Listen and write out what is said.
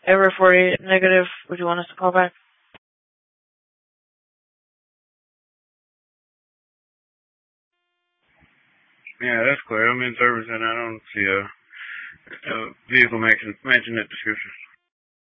Error 48 negative. Would you want us to call back? Yeah, that's clear. I'm in service and I don't see a vehicle matching that description.